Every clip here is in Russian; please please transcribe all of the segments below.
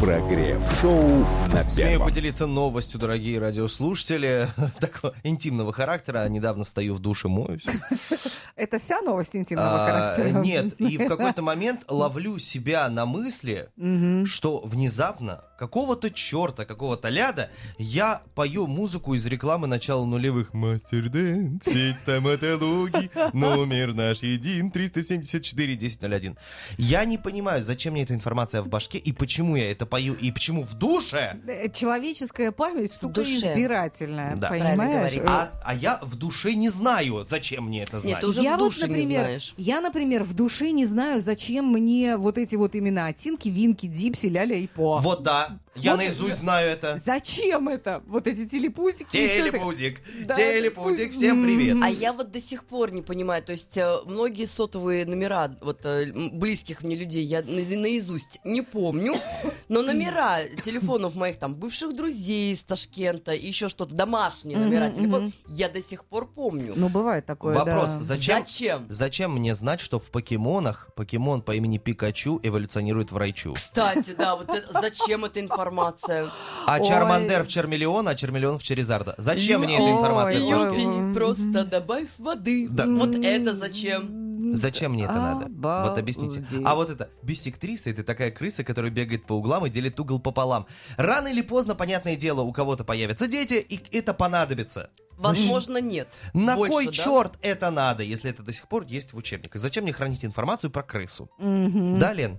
Прогрев-шоу на Смею Первом. поделиться новостью, дорогие радиослушатели, такого интимного характера. Недавно стою в душе, моюсь. Это вся новость интимного характера? Нет, и в какой-то момент ловлю себя на мысли, что внезапно какого-то черта, какого-то ляда я пою музыку из рекламы начала нулевых. Мастер Дэн, сеть стоматологии, номер наш един, 374-1001. Я не понимаю, зачем мне эта информация в башке, и почему я это пою, и почему в душе. Человеческая память штука душе. избирательная, Да. Правильно понимаешь? говорите. А я в душе не знаю, зачем мне это знать. Нет, ты уже я в душе например, не знаешь. например, в душе не знаю, зачем мне вот эти вот имена Атинки, Винки, Дипси, Ляля и По. Вот да, я Вот наизусть знаю это. Зачем это? Вот эти телепузики. и всё это. Телепузик, Да. телепузик, всем привет. А я вот до сих пор не понимаю, то есть многие сотовые номера вот близких мне людей я наизусть не помню, но номера телефонов моих там бывших друзей из Ташкента и еще что-то, домашние номера телефонов, я до сих пор помню. Ну, бывает такое, Вопрос, да. зачем мне знать, что в покемонах покемон по имени Пикачу эволюционирует в Райчу? Кстати, да, вот зачем эта информация? А Ой. Чармандер в Charmeleon, а Charmeleon в Charizard. Зачем мне эта Ой, информация? в башке? Юпи, просто добавь воды. Да. Вот это зачем? Зачем мне это надо? Вот объясните. Обалдеть. А вот это биссектриса, это такая крыса, которая бегает по углам и делит угол пополам. Рано или поздно, понятное дело, у кого-то появятся дети, и это понадобится. Возможно, нет. На Больше, кой да? черт это надо, если это до сих пор есть в учебниках? Зачем мне хранить информацию про крысу? Мгм. Да, Лен?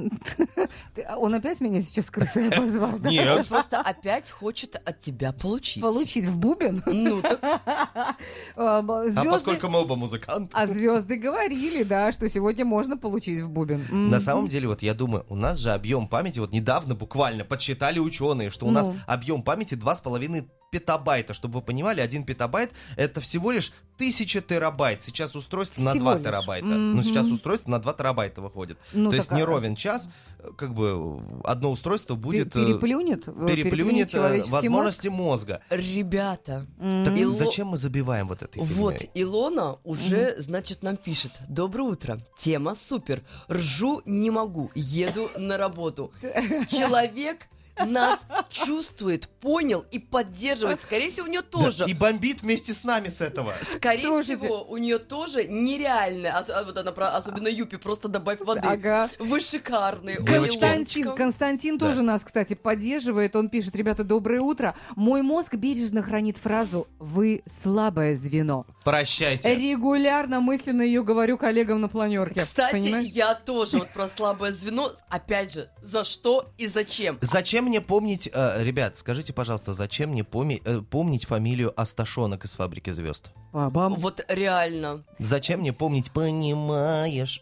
Он опять меня сейчас крысой позвал, да? Он Нет. просто опять хочет от тебя получить. Получить в бубен? Ну так А Звезды... поскольку мы оба музыканты. А звезды говорили, да, что сегодня можно получить в бубен. На самом деле, вот я думаю, у нас же объем памяти, вот недавно буквально подсчитали ученые, что у нас объем памяти 2,5 петабайта. Чтобы вы понимали, 1 петабайт это всего лишь 1000 терабайт. Сейчас устройство на Всего 2 лишь. терабайта. Ну, сейчас устройство на 2 терабайта выходит. Ну, То есть так, не ровен час, как бы одно устройство будет... переплюнет переплюнет человеческий возможности мозга. ребята, Так Ило- зачем мы забиваем вот этой вот фигней? Илона уже, значит, нам пишет. Доброе утро. Тема супер. Ржу не могу. Еду на работу. Человек нас чувствует, понял и поддерживает. Скорее всего, у нее тоже. Да, и бомбит вместе с нами с этого. Скорее Слушайте. всего, у нее тоже нереальная, вот она, особенно Юпи, просто добавь воды. Ага. Вы шикарные. Ой, Константин, Илоночка. Константин Да. тоже нас, кстати, поддерживает. Он пишет: ребята, доброе утро. Мой мозг бережно хранит фразу «Вы слабое звено». Прощайте. Регулярно мысленно ее говорю коллегам на планерке. Кстати, Понимаешь? я тоже вот про слабое звено. Опять же, за что и зачем? Зачем мне помнить, ребят, скажите, пожалуйста, зачем мне помнить фамилию Асташонок из «Фабрики звезд»? Ба-бам. Вот реально. Зачем мне помнить, понимаешь?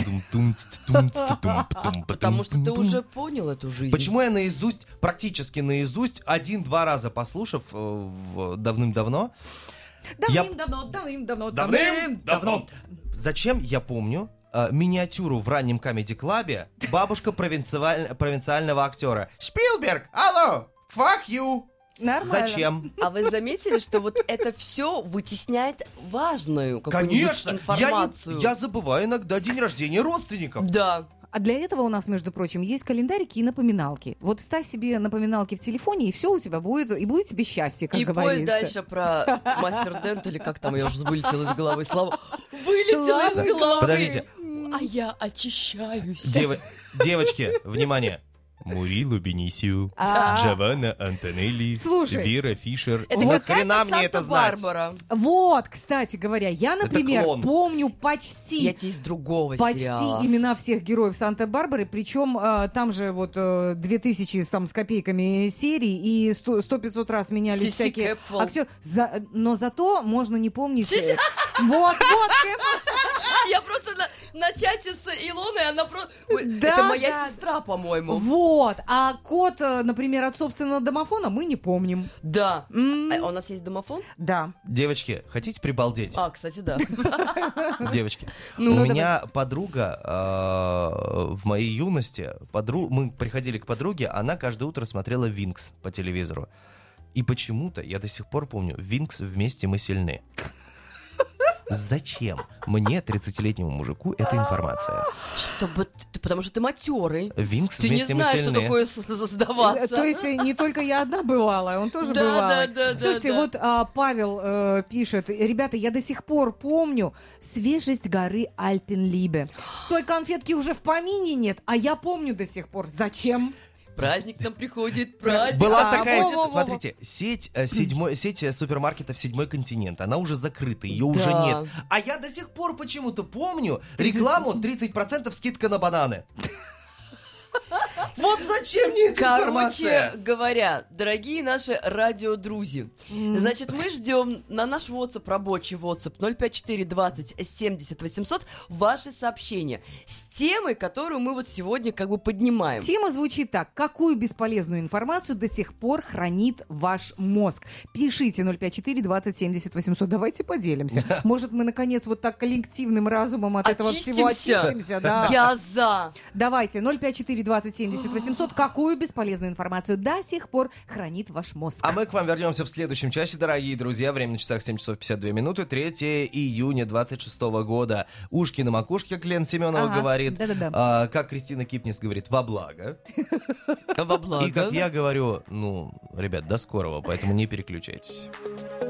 Потому что ты уже понял эту жизнь. Почему я наизусть, практически наизусть, 1-2 раза послушав давным-давно, Давным-давно. Зачем я помню миниатюру в раннем комеди-клабе бабушка провинциального актера? Шпилберг, алло, fuck you. Нормально. Зачем? А вы заметили, что вот это все вытесняет важную какую-нибудь Конечно, информацию? я забываю иногда день рождения родственников. Да. А для этого у нас, между прочим, есть календарики и напоминалки. Вот ставь себе напоминалки в телефоне, и все у тебя будет, и будет тебе счастье, как И говорится. пой дальше про Мастер Дент, или как там, я уже вылетела из головы. Слава, вылетела из Слава. головы. Подождите. А я очищаюсь. Девочки, внимание. Мурило Бенисио, А. Джованна Антонелли, Слушай. Вера Фишер. Это Нахрена какая-то мне это знать? Санта-Барбара. Вот, кстати говоря, я, например, клон. помню почти Я тебе из другого почти сериала. имена всех героев Санта-Барбары, причем там же вот 2000 там, с копейками серий, и 100-500 раз менялись Сиси всякие Кэпфелл. актеры. Но зато можно не помнить... Сиси- Вот, Кэпфелл. Я просто на чате с Илоной, она просто... Да, Это моя да. сестра, по-моему. Вот, а код, например, от собственного домофона мы не помним. Да. М, А у нас есть домофон? Да. Девочки, хотите прибалдеть? А, кстати, да. Девочки, Ну, у меня подруга в моей юности, мы приходили к подруге, она каждое утро смотрела «Винкс» по телевизору. И почему-то, я до сих пор помню, «Винкс, вместе мы сильны». Зачем мне, 30-летнему мужику, эта информация? Потому что ты матерый. Винкс Ты не вместе мы знаешь, что сильны. такое сдаваться. То есть не только я одна бывала, он тоже бывал. Слушайте, вот Павел пишет: ребята, я до сих пор помню свежесть горы Альпенлибе. Той конфетки уже в помине нет, а я помню до сих пор. Зачем? Праздник нам приходит, праздник. Была такая, во-во-во-во. смотрите, сеть супермаркетов «Седьмой континент». Она уже закрыта, ее уже Да. нет. А я до сих пор почему-то помню рекламу 30% скидка на бананы. Вот зачем мне эта Короче информация? говоря, дорогие наши радиодрузья, значит, мы ждем на наш WhatsApp, рабочий WhatsApp 054 20 70 800 ваши сообщения с темой, которую мы вот сегодня как бы поднимаем. Тема звучит так: какую бесполезную информацию до сих пор хранит ваш мозг? Пишите 054 20 70 800. Давайте поделимся. Может, мы наконец вот так коллективным разумом от этого всего очистимся? Да. Я за. Давайте 054 20 70 800. Какую бесполезную информацию до сих пор хранит ваш мозг? А мы к вам вернемся в следующем часе, дорогие друзья. Время на часах 7 часов 52 минуты. 3 июня 26 года. Ушки на макушке, Клен Семенова говорит. Да-да-да. Как Кристина Кипнис говорит, во благо. Во благо. И как я говорю, ребят, до скорого, поэтому не переключайтесь.